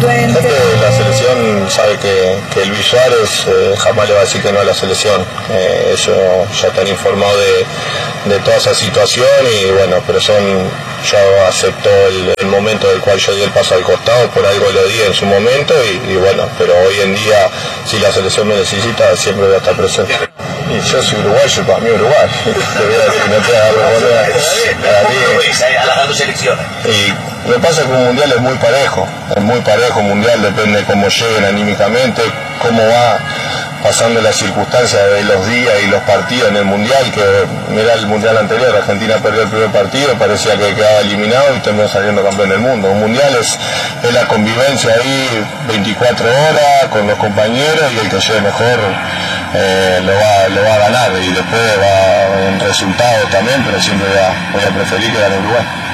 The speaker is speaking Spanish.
Gente de la selección sabe que Luis Suárez jamás le va a decir que no a la selección. Ellos ya están informados de toda esa situación y bueno, pero yo acepto el momento del cual yo di el paso al costado, por algo lo di en su momento y bueno, pero hoy en día si la selección me necesita siempre voy a estar presente. Y yo soy uruguayo, para mí Uruguay. A las dos selecciones. Y me pasa que un mundial es muy parejo, un mundial depende de cómo lleguen anímicamente, cómo va pasando las circunstancias de los días y los partidos en el mundial, que mira el mundial anterior, Argentina perdió el primer partido, parecía que quedaba eliminado y terminó saliendo campeón del mundo. Un mundial es la convivencia ahí 24 horas con los compañeros y el que llegue mejor lo va a ganar y después va en resultados también, pero siempre voy a preferir que gane Uruguay.